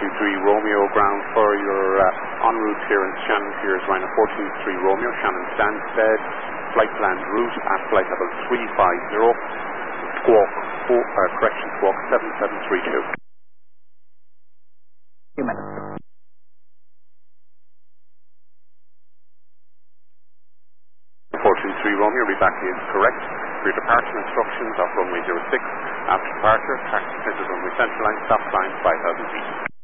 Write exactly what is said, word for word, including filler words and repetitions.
two three Romeo ground for your uh, en route clearance. Shannon clears runway four two three Romeo. Shannon Stansted, flight planned route at flight level three five zero, squawk, four, uh, correction squawk seven seven three two. Two minutes. four two three Romeo, read back is correct. For your departure instructions off runway zero six. After departure, taxi center runway central line, stop line five thousand feet.